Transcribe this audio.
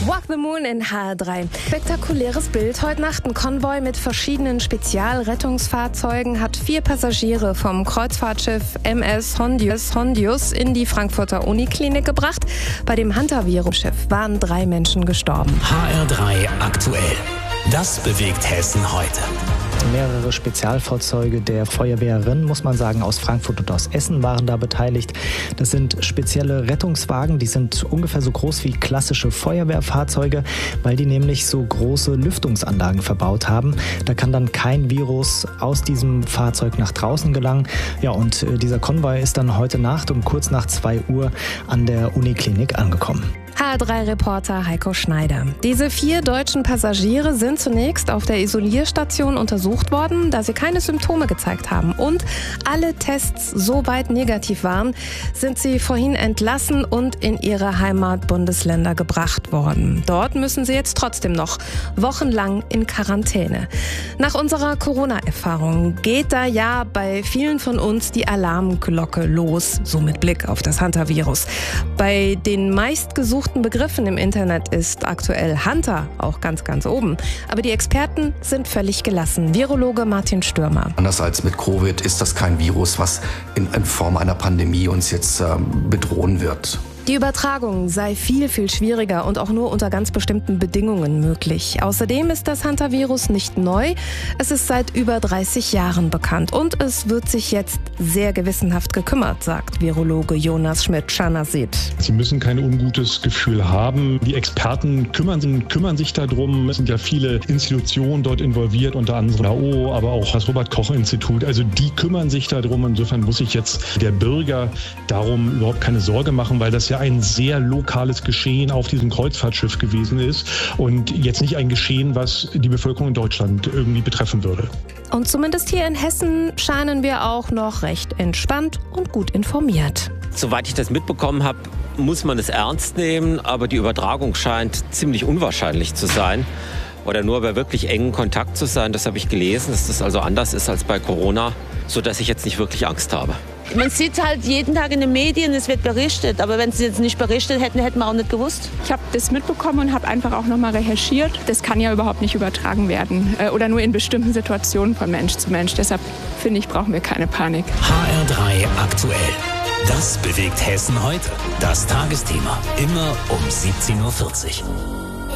Walk the Moon in HR3. Spektakuläres Bild. Heute Nacht ein Konvoi mit verschiedenen Spezialrettungsfahrzeugen hat 4 Passagiere vom Kreuzfahrtschiff MS Hondius in die Frankfurter Uniklinik gebracht. Bei dem Hantavirus-Schiff waren 3 Menschen gestorben. HR3 aktuell. Das bewegt Hessen heute. Mehrere Spezialfahrzeuge der Feuerwehrerin, muss man sagen, aus Frankfurt und aus Essen waren da beteiligt. Das sind spezielle Rettungswagen, die sind ungefähr so groß wie klassische Feuerwehrfahrzeuge, weil die nämlich so große Lüftungsanlagen verbaut haben. Da kann dann kein Virus aus diesem Fahrzeug nach draußen gelangen. Ja, und dieser Konvoi ist dann heute Nacht um kurz nach 2 Uhr an der Uniklinik angekommen. HR3-Reporter Heiko Schneider. Diese 4 deutschen Passagiere sind zunächst auf der Isolierstation untersucht worden, da sie keine Symptome gezeigt haben. Und alle Tests so weit negativ waren, sind sie vorhin entlassen und in ihre Heimatbundesländer gebracht worden. Dort müssen sie jetzt trotzdem noch wochenlang in Quarantäne. Nach unserer Corona-Erfahrung geht da ja bei vielen von uns die Alarmglocke los, so mit Blick auf das Hantavirus. Bei den meistgesuchten Begriffen im Internet ist aktuell Hunter auch ganz, ganz oben. Aber die Experten sind völlig gelassen. Virologe Martin Stürmer. Anders als mit Covid ist das kein Virus, was in Form einer Pandemie uns jetzt bedrohen wird. Die Übertragung sei viel, viel schwieriger und auch nur unter ganz bestimmten Bedingungen möglich. Außerdem ist das Hantavirus nicht neu. Es ist seit über 30 Jahren bekannt und es wird sich jetzt sehr gewissenhaft gekümmert, sagt Virologe Jonas Schmidt-Schanasit. Sie müssen kein ungutes Gefühl haben. Die Experten kümmern sich darum. Es sind ja viele Institutionen dort involviert, unter anderem WHO, aber auch das Robert-Koch-Institut. Also die kümmern sich darum. Insofern muss sich jetzt der Bürger darum überhaupt keine Sorge machen, weil das ja ein sehr lokales Geschehen auf diesem Kreuzfahrtschiff gewesen ist und jetzt nicht ein Geschehen, was die Bevölkerung in Deutschland irgendwie betreffen würde. Und zumindest hier in Hessen scheinen wir auch noch recht entspannt und gut informiert. Soweit ich das mitbekommen habe, muss man es ernst nehmen, aber die Übertragung scheint ziemlich unwahrscheinlich zu sein. Oder nur bei wirklich engen Kontakt zu sein, das habe ich gelesen, dass das also anders ist als bei Corona, sodass ich jetzt nicht wirklich Angst habe. Man sieht halt jeden Tag in den Medien, es wird berichtet. Aber wenn sie jetzt nicht berichtet hätten, hätten wir auch nicht gewusst. Ich habe das mitbekommen und habe einfach auch nochmal recherchiert. Das kann ja überhaupt nicht übertragen werden. Oder nur in bestimmten Situationen von Mensch zu Mensch. Deshalb finde ich, brauchen wir keine Panik. HR3 aktuell. Das bewegt Hessen heute. Das Tagesthema. Immer um 17:40 Uhr.